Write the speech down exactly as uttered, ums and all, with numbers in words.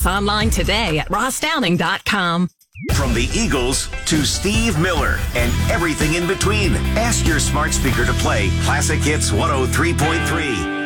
hits online today at ross downing dot com. From the Eagles to Steve Miller and everything in between. Ask your smart speaker to play Classic Hits one oh three point three.